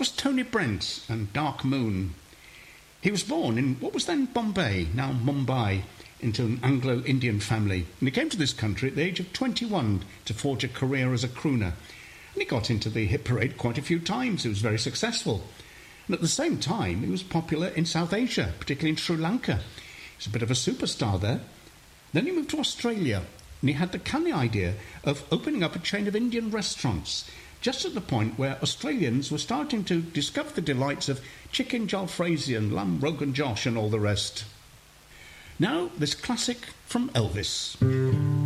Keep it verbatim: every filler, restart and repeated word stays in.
was Tony Brent and Dark Moon. He was born in what was then Bombay, now Mumbai, into an Anglo-Indian family. And he came to this country at the age of twenty-one to forge a career as a crooner. And he got into the hit parade quite a few times. He was very successful. And at the same time, he was popular in South Asia, particularly in Sri Lanka. He was a bit of a superstar there. Then he moved to Australia, and he had the canny idea of opening up a chain of Indian restaurants, just at the point where Australians were starting to discover the delights of chicken jalfrezi and lamb rogan josh and all the rest. Now, this classic from Elvis.